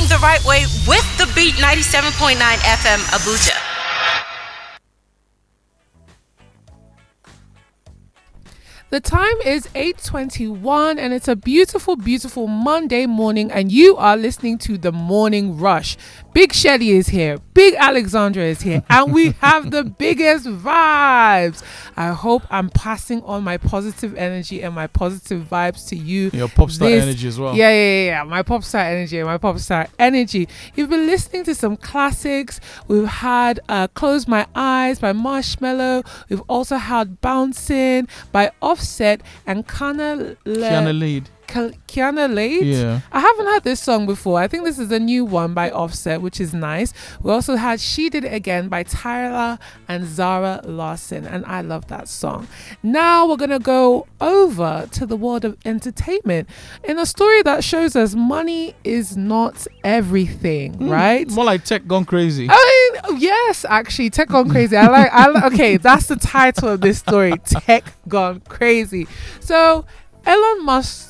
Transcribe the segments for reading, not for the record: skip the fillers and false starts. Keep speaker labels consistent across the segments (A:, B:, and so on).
A: the right way with the Beat 97.9 FM Abuja.
B: The time is 8:21 and it's a beautiful, beautiful Monday morning and you are listening to The Morning Rush. Big Shelly is here, Big Alexandra is here, and we have the biggest vibes. I hope I'm passing on my positive energy and my positive vibes to you.
C: Your pop star energy as well.
B: Yeah. My pop star energy and my pop star energy. You've been listening to some classics. We've had Close My Eyes by Marshmello. We've also had Bouncing by Offset and Kiana Lade. Yeah. I haven't heard this song before. I think this is a new one by Offset, which is nice. We also had She Did It Again by Tyler and Zara Larson, and I love that song. Now we're going to go over to the world of entertainment in a story that shows us money is not everything, right?
C: More like tech gone crazy.
B: I mean, yes, actually, tech gone crazy. Okay, that's the title of this story, Tech Gone Crazy. So Elon Musk's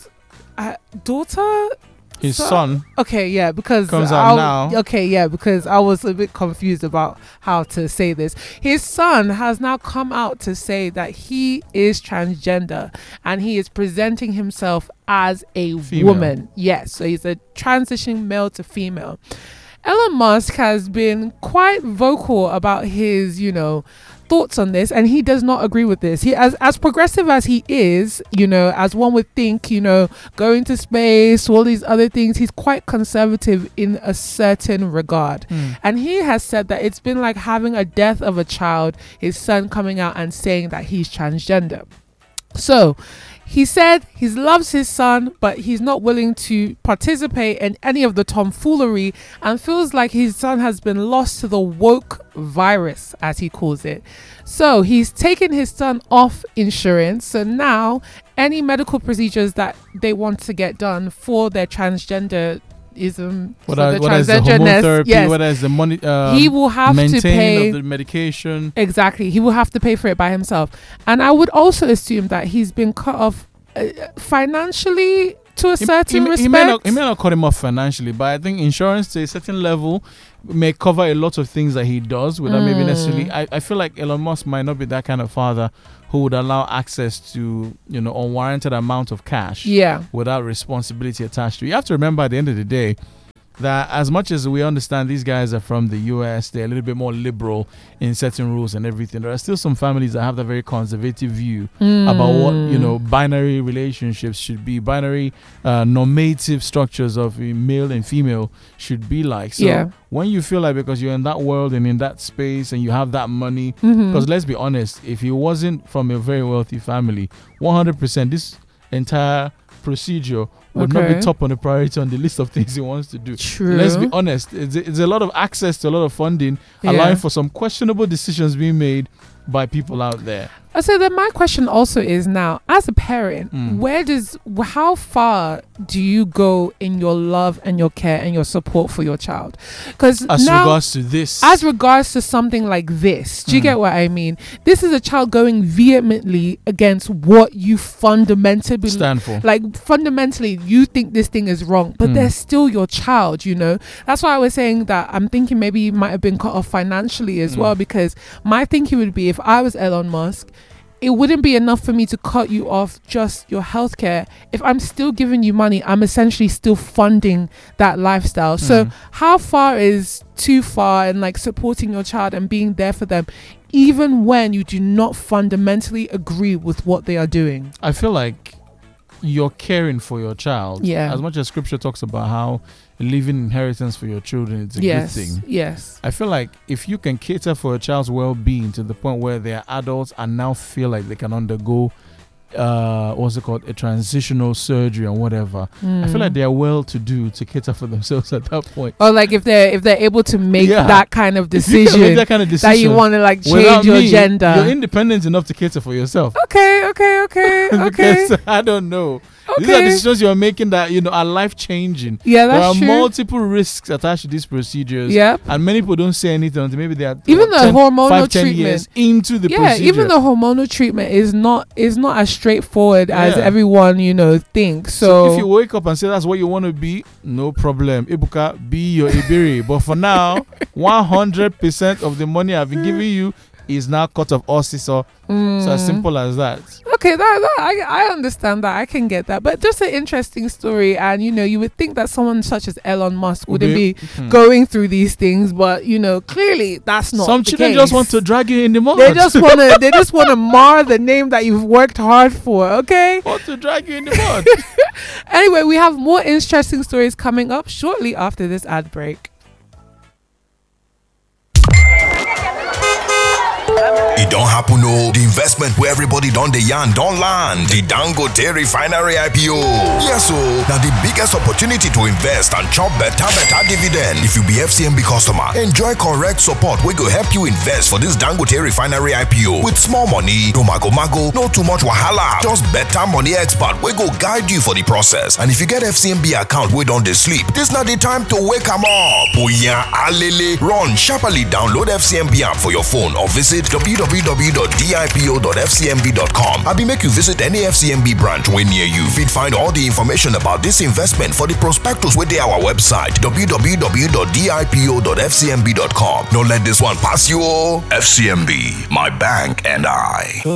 B: daughter,
C: his son.
B: Okay, yeah, because
C: comes out now.
B: Okay, yeah, because I was a bit confused about how to say this. His son has now come out to say that he is transgender and he is presenting himself as a woman. Yes, so he's a transitioning male to female. Elon Musk has been quite vocal about his, thoughts on this, and he does not agree with this. He, as progressive as he is, as one would think, going to space, all these other things, he's quite conservative in a certain regard. And he has said that it's been like having a death of a child, his son coming out and saying that he's transgender. So he said he loves his son, but he's not willing to participate in any of the tomfoolery and feels like his son has been lost to the woke virus, as he calls it. So he's taken his son off insurance. So now any medical procedures that they want to get done for their transgender
C: what is the hormone therapy? Yes. What is the money?
B: He will have to pay
C: of the medication.
B: Exactly, he will have to pay for it by himself. And I would also assume that he's been cut off financially to a certain respect.
C: He may not cut him off financially, but I think insurance to a certain level may cover a lot of things that he does without maybe necessarily. I feel like Elon Musk might not be that kind of father who would allow access to unwarranted amount of cash without responsibility attached to it. You have to remember at the end of the day that as much as we understand these guys are from the US, they're a little bit more liberal in certain rules and everything. There are still some families that have that very conservative view about what, binary relationships should be, binary normative structures of male and female should be like. So when you feel like because you're in that world and in that space and you have that money, because let's be honest, if he wasn't from a very wealthy family, 100% this entire procedure would not be top on the priority on the list of things he wants to do.
B: True.
C: Let's be honest, it's a lot of access to a lot of funding, allowing for some questionable decisions being made by people out there.
B: So then my question also is now, as a parent, how far do you go in your love and your care and your support for your child? Because
C: as regards to
B: something like this, do you get what I mean? This is a child going vehemently against what you fundamentally
C: stand for.
B: Like fundamentally, you think this thing is wrong, but they're still your child. That's why I was saying that I'm thinking maybe you might have been cut off financially as well, because my thinking would be if I was Elon Musk, it wouldn't be enough for me to cut you off just your healthcare. If I'm still giving you money, I'm essentially still funding that lifestyle. So how far is too far in like supporting your child and being there for them, even when you do not fundamentally agree with what they are doing?
C: I feel like you're caring for your child.
B: Yeah.
C: As much as scripture talks about how leaving inheritance for your children is a good thing.
B: Yes.
C: I feel like if you can cater for a child's well-being to the point where they are adults and now feel like they can undergo a transitional surgery or whatever, I feel like they are well to do to cater for themselves at that point.
B: Or like if they're able to make that kind of decision, that you want to like change your gender,
C: you're independent enough to cater for yourself.
B: Okay.
C: Because I don't know. These are decisions you're making that are life changing.
B: Yeah,
C: there
B: that's
C: are
B: true.
C: multiple risks attached to these procedures.
B: Yep.
C: And many people don't say anything until maybe they are
B: even the hormonal
C: 10
B: treatment
C: years into the procedure.
B: Even the hormonal treatment is not as straightforward as everyone thinks. So
C: if you wake up and say that's what you want to be, no problem. Ebuka, be your Ibiri. But for now, 100% of the money I've been giving you is now cut off Osiso. So as simple as that.
B: Okay, I understand that. I can get that. But just an interesting story. And, you would think that someone such as Elon Musk wouldn't be going through these things. But, clearly that's not
C: Some
B: the
C: children
B: case.
C: just want to drag you in the mud.
B: They just want to mar the name that you've worked hard for, okay?
C: Want to drag you in the mud.
B: Anyway, we have more interesting stories coming up shortly after this ad break.
D: It don't happen, no. The investment where everybody done the yarn don't land. The Dangote Refinery IPO. Yes, so now the biggest opportunity to invest and chop better dividend. If you be FCMB customer, enjoy correct support. We go help you invest for this Dangote Refinery IPO with small money. No mago, no too much wahala. Just better money expert. We go guide you for the process. And if you get FCMB account, we don't sleep. This not the time to wake 'em up. Oh yeah, alele. Run sharply. Download FCMB app for your phone or visit www.dipo.fcmb.com. I be make you visit any FCMB branch way near you. Fit find all the information about this investment for the prospectus with our website www.dipo.fcmb.com. Don't let this one pass you. FCMB, my bank and I.